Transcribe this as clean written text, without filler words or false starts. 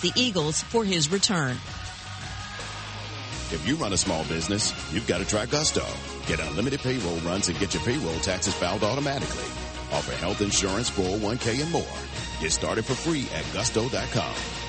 the Eagles for his return. If you run a small business, you've got to try Gusto. Get unlimited payroll runs and get your payroll taxes filed automatically. Offer health insurance, 401k, and more. Get started for free at gusto.com.